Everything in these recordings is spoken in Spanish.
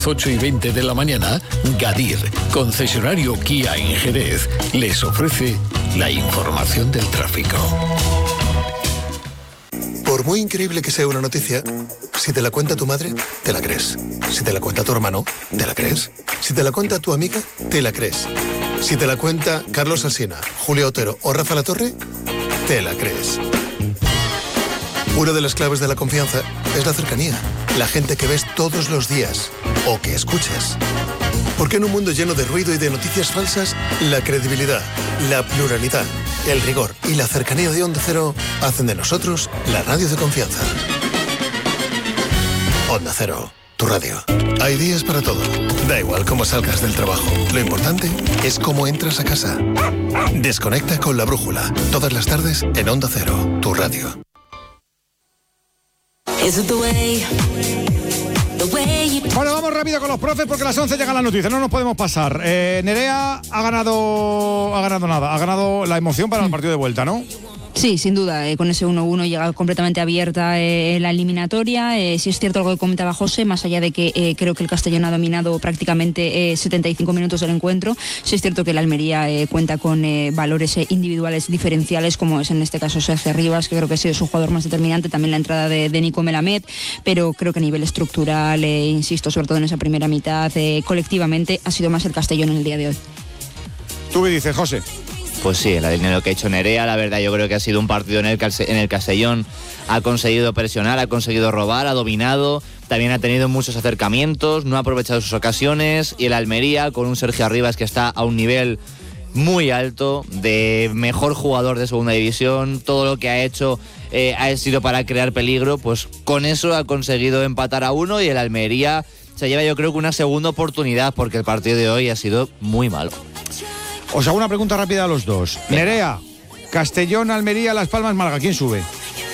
8:20 de la mañana, Gadir, concesionario Kia en Jerez, les ofrece la información del tráfico. Por muy increíble que sea una noticia, si te la cuenta tu madre, te la crees. Si te la cuenta tu hermano, te la crees. Si te la cuenta tu amiga, te la crees. Si te la cuenta Carlos Alsina, Julio Otero o Rafa Latorre, te la crees. Una de las claves de la confianza es la cercanía, la gente que ves todos los días o que escuchas. Porque en un mundo lleno de ruido y de noticias falsas, la credibilidad, la pluralidad, el rigor y la cercanía de Onda Cero hacen de nosotros la radio de confianza. Onda Cero, tu radio. Hay días para todo. Da igual cómo salgas del trabajo. Lo importante es cómo entras a casa. Desconecta con La Brújula. Todas las tardes en Onda Cero, tu radio. Bueno, vamos rápido con los profes porque a las 11 llegan las noticias, no nos podemos pasar. Nerea ha ganado nada, ha ganado la emoción para el partido de vuelta, ¿no? Sí, sin duda, con ese 1-1 llega completamente abierta la eliminatoria. Sí es cierto algo que comentaba José, más allá de que creo que el Castellón ha dominado prácticamente 75 minutos del encuentro. Sí es cierto que el Almería cuenta con valores individuales diferenciales, como es en este caso Sergio Rivas, que creo que ha sido su jugador más determinante, también la entrada de Nico Melamed, pero creo que a nivel estructural, insisto, sobre todo en esa primera mitad, colectivamente ha sido más el Castellón en el día de hoy. ¿Tú qué dices, José? Pues sí, en la línea de lo que ha hecho Nerea, la verdad yo creo que ha sido un partido en el Castellón ha conseguido presionar, ha conseguido robar, ha dominado, también ha tenido muchos acercamientos, no ha aprovechado sus ocasiones, y el Almería con un Sergio Arribas que está a un nivel muy alto, de mejor jugador de segunda división, todo lo que ha hecho ha sido para crear peligro, pues con eso ha conseguido empatar a 1 y el Almería se lleva yo creo que una segunda oportunidad porque el partido de hoy ha sido muy malo. Os hago una pregunta rápida a los dos. Venga. Nerea, Castellón, Almería, Las Palmas, Málaga. ¿Quién sube?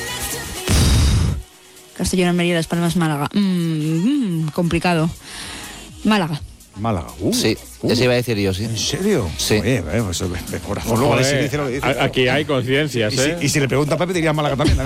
Castellón, Almería, Las Palmas, Málaga. Complicado. Málaga. Málaga. Sí, eso iba a decir yo, sí. ¿En serio? Sí. Oye, pues, corazón. Luego dice lo que dice. Aquí hay coincidencias, y si le pregunta a Pepe, diría Málaga también.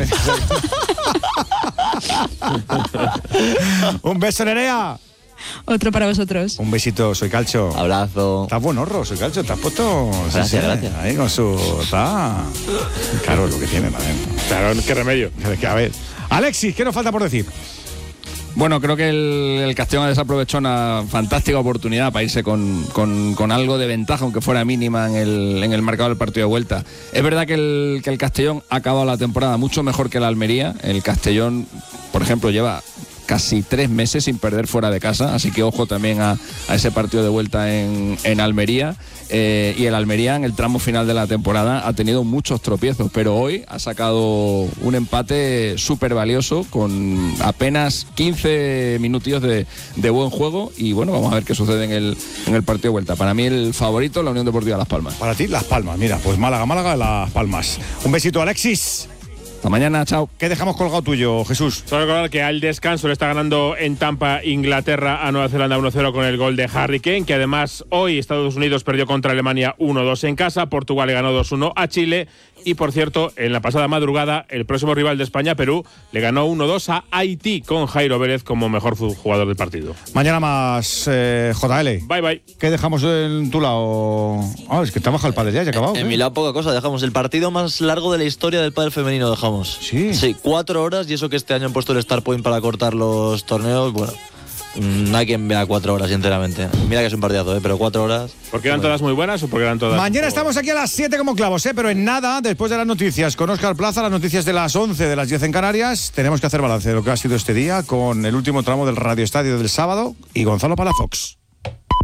Un beso, Nerea. Otro para vosotros. Un besito, soy Calcho. Abrazo. Estás buenorro, soy Calcho. Te has puesto... Gracias, gracias. Ahí con su... Está... Claro, lo que tiene también. Claro, qué remedio. A ver. Alexis, ¿qué nos falta por decir? Bueno, creo que el Castellón ha desaprovechado una fantástica oportunidad para irse con algo de ventaja, aunque fuera mínima en el marcador del partido de vuelta. Es verdad que el Castellón ha acabado la temporada mucho mejor que el Almería. El Castellón, por ejemplo, lleva casi 3 meses sin perder fuera de casa, así que ojo también a ese partido de vuelta en Almería. Y el Almería en el tramo final de la temporada ha tenido muchos tropiezos, pero hoy ha sacado un empate súper valioso con apenas 15 minutillos de buen juego, y bueno, vamos a ver qué sucede en el partido de vuelta. Para mí el favorito, la Unión Deportiva Las Palmas. Para ti, Las Palmas, mira, pues Málaga, Las Palmas. Un besito, Alexis. Hasta mañana, chao. ¿Qué dejamos colgado tuyo, Jesús? Solo recordar que al descanso le está ganando en Tampa Inglaterra a Nueva Zelanda 1-0 con el gol de Harry Kane, que además hoy Estados Unidos perdió contra Alemania 1-2 en casa, Portugal le ganó 2-1 a Chile, y por cierto, en la pasada madrugada, el próximo rival de España, Perú, le ganó 1-2 a Haití con Jairo Vélez como mejor jugador del partido. Mañana más, JL. Bye, bye. ¿Qué dejamos en tu lado? Es que te ha bajado el pádel ya ha acabado. En mi lado poca cosa, dejamos el partido más largo de la historia del pádel femenino, dejamos. Sí, 4 horas, y eso que este año han puesto el Star Point para cortar los torneos, bueno, no hay quien vea 4 horas, sinceramente. Mira que es un partidazo, pero 4 horas... ¿Porque eran todas muy buenas o porque eran todas...? Mañana estamos aquí a las 7 como clavos, pero en nada, después de las noticias con Óscar Plaza, las noticias de las 11, de las 10 en Canarias, tenemos que hacer balance de lo que ha sido este día con el último tramo del Radio Estadio del sábado y Gonzalo Palafox.